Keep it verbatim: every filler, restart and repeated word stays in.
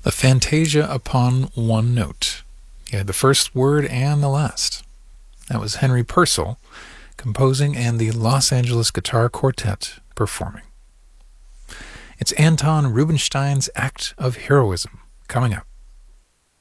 A Fantasia Upon One Note. You had the first word and the last. That was Henry Purcell composing and the Los Angeles Guitar Quartet performing. It's Anton Rubinstein's Act of Heroism coming up.